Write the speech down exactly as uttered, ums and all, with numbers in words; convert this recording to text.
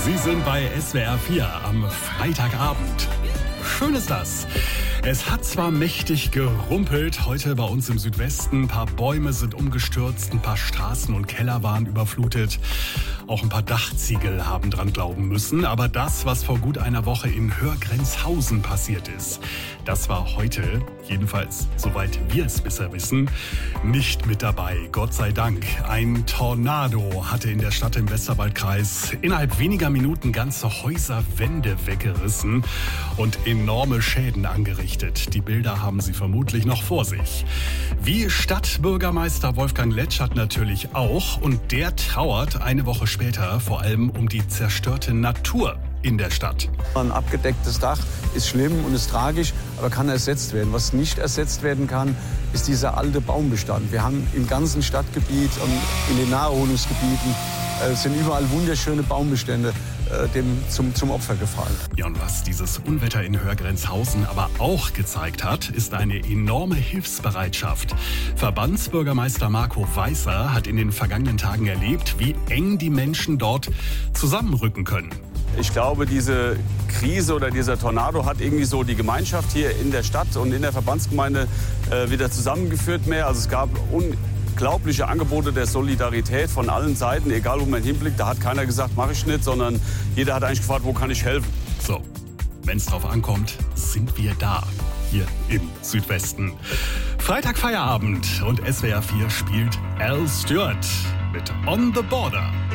Sie sind bei S W R vier am Freitagabend. Schön ist das. Es hat zwar mächtig gerumpelt, heute bei uns im Südwesten. Ein paar Bäume sind umgestürzt, ein paar Straßen und Keller waren überflutet. Auch ein paar Dachziegel haben dran glauben müssen. Aber das, was vor gut einer Woche in Hörgrenzhausen passiert ist, das war heute, jedenfalls soweit wir es bisher wissen, nicht mit dabei. Gott sei Dank. Ein Tornado hatte in der Stadt im Westerwaldkreis innerhalb weniger Minuten ganze Häuserwände weggerissen und enorme Schäden angerichtet. Die Bilder haben Sie vermutlich noch vor sich. Wie Stadtbürgermeister Wolfgang Letschert natürlich auch. Und der trauert eine Woche später vor allem um die zerstörte Natur in der Stadt. Ein abgedecktes Dach ist schlimm und ist tragisch, aber kann ersetzt werden. Was nicht ersetzt werden kann, ist dieser alte Baumbestand. Wir haben im ganzen Stadtgebiet und in den Naherholungsgebieten äh, sind überall wunderschöne Baumbestände äh, dem zum, zum Opfer gefallen. Ja, und was dieses Unwetter in Hörgrenzhausen aber auch gezeigt hat, ist eine enorme Hilfsbereitschaft. Verbandsbürgermeister Marco Weißer hat in den vergangenen Tagen erlebt, wie eng die Menschen dort zusammenrücken können. Ich glaube, diese Krise oder dieser Tornado hat irgendwie so die Gemeinschaft hier in der Stadt und in der Verbandsgemeinde äh, wieder zusammengeführt mehr. Also es gab unglaubliche Angebote der Solidarität von allen Seiten, egal wo man hinblickt. Da hat keiner gesagt, mache ich nicht, sondern jeder hat eigentlich gefragt, wo kann ich helfen. So, wenn es drauf ankommt, sind wir da, hier im Südwesten. Freitag Feierabend und S W R vier spielt Al Stewart mit On the Border.